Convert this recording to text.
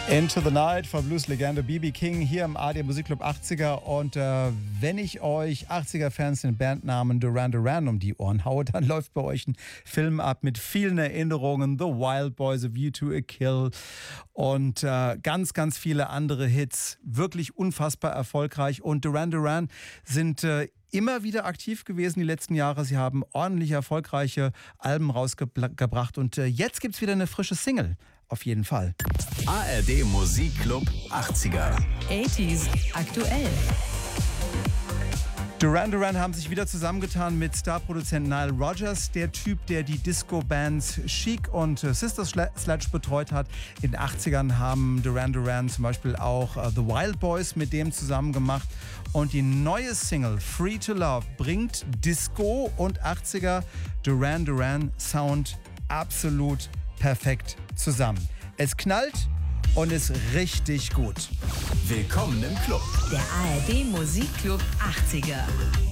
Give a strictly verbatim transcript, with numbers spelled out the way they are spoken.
Into the Night von Blues-Legende B B King hier im A R D Musikclub achtziger. Und äh, wenn ich euch achtziger-Fans den Bandnamen Duran Duran um die Ohren haue, dann läuft bei euch ein Film ab mit vielen Erinnerungen. The Wild Boys, A View to a Kill und äh, ganz, ganz viele andere Hits. Wirklich unfassbar erfolgreich. Und Duran Duran sind äh, immer wieder aktiv gewesen die letzten Jahre. Sie haben ordentlich erfolgreiche Alben rausgebracht. Und äh, jetzt gibt es wieder eine frische Single. Auf jeden Fall. A R D Musikclub achtziger. achtziger aktuell. Duran Duran haben sich wieder zusammengetan mit Starproduzent Nile Rodgers, der Typ, der die Disco-Bands Chic und Sister Sledge betreut hat. In den achtzigern haben Duran Duran zum Beispiel auch uh, The Wild Boys mit dem zusammen gemacht. Und die neue Single Free to Love bringt Disco und achtziger Duran Duran Sound absolut perfekt zusammen. Es knallt und ist richtig gut. Willkommen im Club. Der A R D Musikclub achtziger.